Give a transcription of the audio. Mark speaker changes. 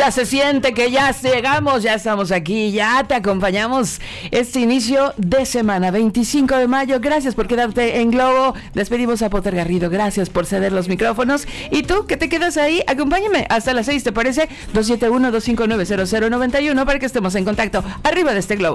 Speaker 1: Ya se siente que ya llegamos, ya estamos aquí, ya te acompañamos este inicio de semana, 25 de mayo. Gracias por quedarte en Globo. Despedimos a Potter Garrido, gracias por ceder los micrófonos. Y tú, que te quedas ahí, acompáñame hasta las 6, ¿te parece? 271-259-0091 para que estemos en contacto arriba de este globo.